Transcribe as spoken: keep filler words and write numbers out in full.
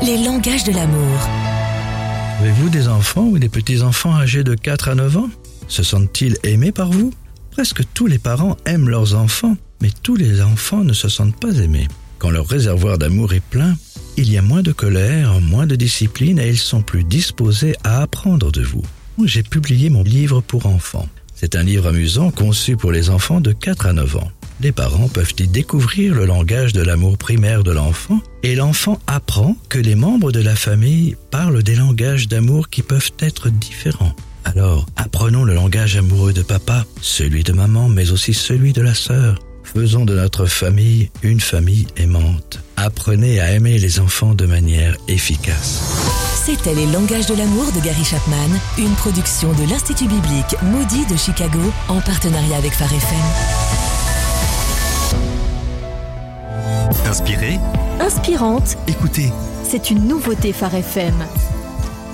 les langages de l'amour. Avez-vous des enfants ou des petits-enfants âgés de quatre à neuf ans? Se sentent-ils aimés par vous? Presque tous les parents aiment leurs enfants, mais tous les enfants ne se sentent pas aimés. Quand leur réservoir d'amour est plein, il y a moins de colère, moins de discipline et ils sont plus disposés à apprendre de vous. J'ai publié mon livre pour enfants. C'est un livre amusant conçu pour les enfants de quatre à neuf ans. Les parents peuvent y découvrir le langage de l'amour primaire de l'enfant et l'enfant apprend que les membres de la famille parlent des langages d'amour qui peuvent être différents. Alors, apprenons le langage amoureux de papa, celui de maman, mais aussi celui de la sœur. Faisons de notre famille une famille aimante. Apprenez à aimer les enfants de manière efficace. C'était Les langages de l'amour de Gary Chapman, une production de l'Institut biblique Moody de Chicago en partenariat avec Phare F M. Inspiré, Inspirante, écoutez. c'est une nouveauté Phare F M.